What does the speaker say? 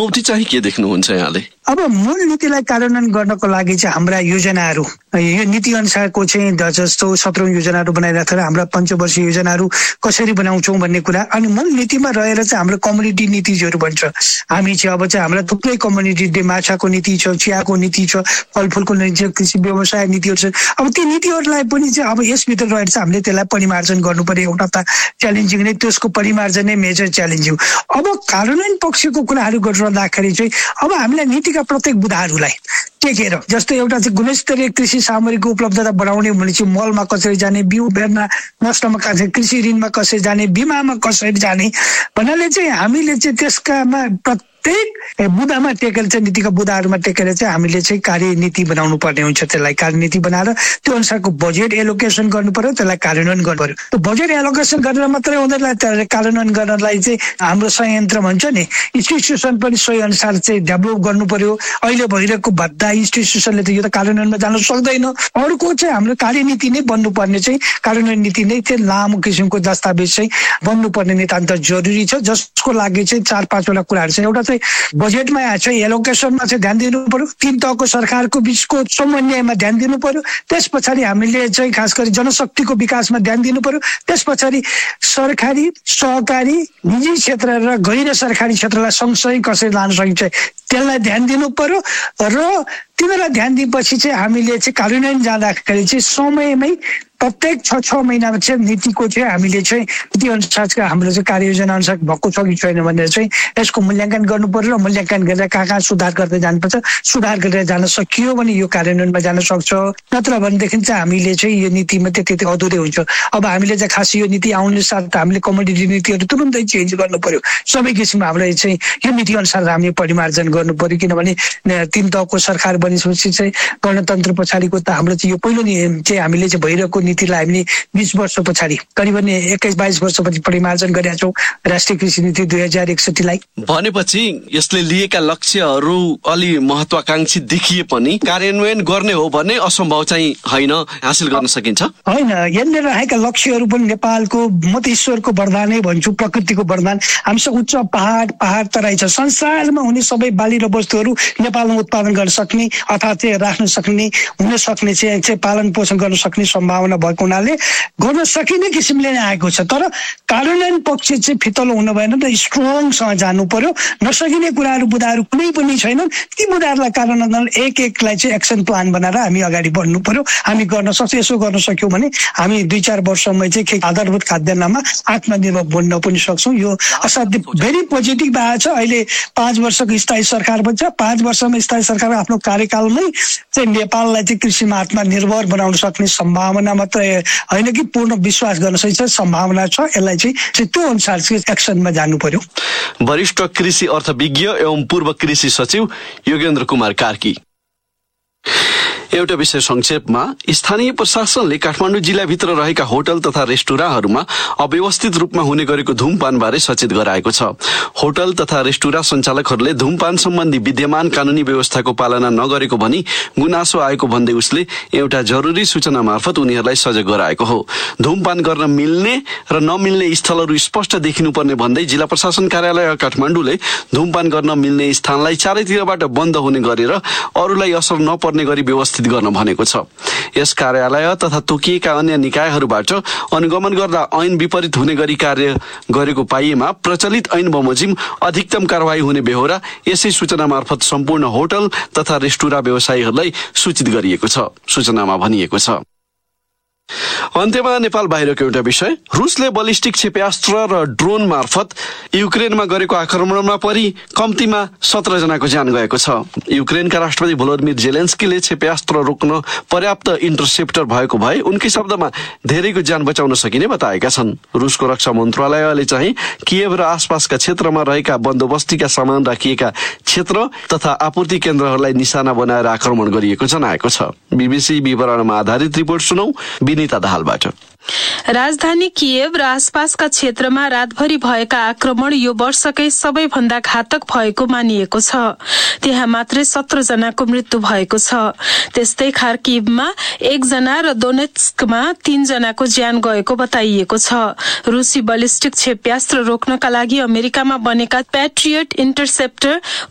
चुनौती चाहिँ के देख्नुहुन्छ यहाँले? अब मूल नीतिलाई कार्यान्वयन गर्नको लागि चाहिँ हाम्रा योजनाहरू यो नीति अनुसारको चाहिँ जस्तो 17औं योजनाहरू बनाइराखेर हाम्रा पञ्चवर्षीय योजनाहरू कसरी बनाउँछौँ भन्ने कुरा अनि मूल नीतिमा रहेर चाहिँ हाम्रो कम्युनिटी नीतिहरू भन्छ। हामी चाहिँ अब चाहिँ हाम्रा थुप्रै कम्युनिटी माछाको नीति छ, चियाको नीति छ, फलफुलको नीति छ, कृषि व्यवसाय नीतिहरू छ। अब ती नीतिहरूलाई पनि चाहिँ अब यसभित्र रहेर चाहिँ हामीले त्यसलाई परिमार्जन गर्नु पर्यो। एउटा त च्यालेन्जिङ नै त्यसको परिमार्जन नै मेजर च्यालेन्ज हो। अब कार्यान्वयन पक्षको कुराहरू गरिरहँदाखेरि चाहिँ अब हामीलाई नीतिका प्रत्येक बुँदाहरूलाई टेकेर जस्तो एउटा चाहिँ गुणस्तरीय कृषि सामग्रीको उपलब्धता बढाउने भनेपछि मलमा कसरी जाने, बिउ बेर्ना नष्टमा कसरी, कृषि ऋणमा कसरी जाने, बिमामा कसरी जाने भन्नाले चाहिँ हामीले चाहिँ त्यसकामा प्रत्येक बुँदामा टेकेर चाहिँ नीतिका बुँदाहरूमा टेकेर चाहिँ हामीले चाहिँ कार्यनीति बनाउनु पर्ने हुन्छ। त्यसलाई कार्यनीति बनाएर त्यो अनुसारको बजेट एलोकेसन गर्नु पर्यो, त्यसलाई कार्यान्वयन गर्नु पर्यो। त्यो बजेट एलोकेसन गरेर मात्रै हुँदैन, त्यसलाई कार्यान्वयन गर्नलाई चाहिँ हाम्रो संयन्त्र भन्छ नि इन्स्टिट्युसन पनि सोही अनुसार चाहिँ डेभलप गर्नु पर्यो। अहिले भइरहेको भद्दा इन्स्टिट्युसनले त यो त कार्यान्वयनमा जान सक्दैन। अर्को चाहिँ हाम्रो कार्यनीति नै बन्नुपर्ने चाहिँ कार्यान्वयन नीति नै चाहिँ लामो किसिमको दस्तावेज चाहिँ बन्नुपर्ने नितान्त जरुरी छ, जसको लागि चाहिँ 4-5 वटा कुराहरू छ। एउटा चाहिँ बजेटमा चाहिँ एलोकेसनमा चाहिँ ध्यान दिनु पर्यो, 3 तहको सरकारको बीचको समन्वयमा ध्यान दिनु पर्यो, त्यस पछाडि हामीले चाहिँ खास गरी जनशक्तिको विकासमा ध्यान दिनु पर्यो, त्यस पछाडि सरकारी, सहकारी, निजी क्षेत्र र गैर सरकारी क्षेत्रलाई सँगसँगै कसरी लान सकिन्छ त्यसलाई ध्यान दिनु पर्यो। र तिनीहरूलाई ध्यान दिएपछि चाहिँ हामीले चाहिँ कार्यान्वयन जाँदाखेरि चाहिँ समयमै प्रत्येक 6 महिनामा चाहिँ नीतिको चाहिँ हामीले चाहिँ नीति अनुसारको हाम्रो चाहिँ कार्ययोजना अनुसार भएको छ कि छैन भनेर चाहिँ यसको मूल्याङ्कन गर्नु पर्यो र मूल्याङ्कन गरेर कहाँ सुधार गर्दै जानुपर्छ। सुधार गरेर जान सकियो भने यो कार्यान्वयनमा जान सक्छ, नत्र भनेदेखि चाहिँ हामीले चाहिँ यो नीतिमा त्यति अधुरै हुन्छ। अब हामीले चाहिँ खास यो नीति आउने साथ हामीले कमोडिटी नीतिहरू तुरुन्तै चेन्ज गर्नु पर्यो। सबै किसिममा हामीलाई चाहिँ यो नीति अनुसार हामीले परिमार्जन गर्नु पर्यो, किनभने 3 तहको सरकार बनेपछि चाहिँ गणतन्त्र पछाडिको त हाम्रो चाहिँ यो पहिलो चाहिँ हामीले चाहिँ भइरहेको नीतिलाई हामीले 20 वर्ष पछाडि करिबन 21-22 वर्षपछि परिमार्जन गरेका छौँ राष्ट्रिय कृषि नीति 2061लाई। भनेपछि यसले लिएका लक्ष्यहरू अलि महत्वाकांक्षी देखिए पनि कार्यान्वयन गर्ने हो भने असम्भव चाहिँ होइन, हासिल गर्न सकिन्छ होइन। यसले राखेका लक्ष्यहरू पनि नेपालको म त ईश्वरको वरदानै भन्छु, प्रकृतिको वरदान। हामीसँग उच्च पहाड तराई छ। संसारमा हुने सबै बाली र वस्तुहरू नेपालमा उत्पादन गर्न सक्ने अथवा चाहिँ राख्न सक्ने हुन सक्ने चाहिँ पालन पोषण गर्न सक्ने सम्भावना भएको हुनाले गर्न सकिने किसिमले नै आएको छ। तर कार्यान्वयन पक्ष चाहिँ फितलो हुनु भएन त, स्ट्रङसँग जानु पर्यो। नसकिने कुराहरू बुँदाहरू कुनै पनि छैनन्, ती बुँदाहरूलाई कार्यान्वयन एकलाई चाहिँ एक्सन प्लान बनाएर हामी अगाडि बढ्नु पर्यो। हामी गर्न सक्छौँ। यसो गर्न सक्यौँ भने हामी 2-4 वर्षमै चाहिँ आधारभूत खाद्यान्नमा आत्मनिर्भर बन्न पनि सक्छौँ। यो असाध्यै भेरी पोजिटिभ भएको छ। अहिले 5 वर्षको स्थायी सरकार बन्छ। 5 वर्षमा स्थायी सरकार आफ्नो कार्यकालमै चाहिँ नेपाललाई चाहिँ कृषिमा आत्मनिर्भर बनाउन सक्ने सम्भावना मात्र होइन कि पूर्ण विश्वास गर्न सकिन्छ, सम्भावना छ। यसलाई चाहिँ त्यो अनुसार चाहिँ एक्सनमा जानु पर्यो। वरिष्ठ कृषि अर्थविज्ञ एवं पूर्व कृषि सचिव योगेन्द्र कुमार कार्की। एउटा विषय संक्षेपमा, स्थानीय प्रशासनले काठमाडौँ जिल्लाभित्र रहेका होटल तथा रेस्टुराँहरूमा अव्यवस्थित रूपमा हुने गरेको धूमपानबारे सचेत गराएको छ। होटल तथा रेस्टुराँ सञ्चालकहरूले धूमपान सम्बन्धी विद्यमान कानुनी व्यवस्थाको पालना नगरेको भनी गुनासो आएको भन्दै उसले एउटा जरुरी सूचना मार्फत उनीहरूलाई सजग गराएको हो। धूमपान गर्न मिल्ने र नमिल्ने स्थलहरू स्पष्ट देखिनुपर्ने भन्दै जिल्ला प्रशासन कार्यालय काठमाडौँले धूमपान गर्न मिल्ने स्थानलाई चारैतिरबाट बन्द हुने गरेर अरूलाई असर नपर्ने गरी व्यवस्थित गर्न भनेको छ। यस कार्यालय तथा तोकिएका अन्य निकायहरूबाट अनुगमन गर्दा ऐन विपरीत हुने गरी कार्य गरेको पाइएमा प्रचलित ऐन बमोजिम अधिकतम कारवाही हुने बेहोरा यसै सूचना मार्फत सम्पूर्ण होटल तथा रेस्टुराँ व्यवसायीहरूलाई सूचित गरिएको छ। सूचनामा भनिएको छ। अन्त्यमा नेपाल बाहिरको एउटा विषय, रुसले बलिस्टिक क्षेप्यास्त्र र ड्रोन मार्फत युक्रेनमा गरेको आक्रमणमा परि कम्तीमा 17 जनाको ज्यान गएको छ। युक्रेनका राष्ट्रपति भोलोदिमिर जेलेन्स्कीले क्षेप्यास्त्र रोक्न पर्याप्त इन्टरसेप्टर भएको भए उनकै शब्दमा धेरैको ज्यान बचाउन सकिने बताएका छन्। रुसको रक्षा मन्त्रालयले चाहिँ कियेभ र आसपासका क्षेत्रमा रहेका बन्दोबस्तीका सामान राखिएका क्षेत्र तथा आपूर्ति केन्द्रहरूलाई निशाना बनाएर आक्रमण गरिएको जनाएको छ। बीबीसी विवरणमा आधारित रिपोर्ट सुनौ विनीता दाहालबाट। राजधानी कियेभ र आसपासका क्षेत्रमा रातभरि भएका आक्रमण यो वर्षकै सबैभन्दा घातक भएको मानिएको छ। त्यहाँ मात्रै 17 जनाको मृत्यु भएको छ। त्यस्तै खार्किभमा 1 जना र दोनेत्स्कमा 3 जनाको ज्यान गएको बताइएको छ। रुसी बलिस्टिक क्षेप्यास्त्र रोक्नका लागि अमेरिकामा बनेका प्याट्रियट इन्टरसेप्टर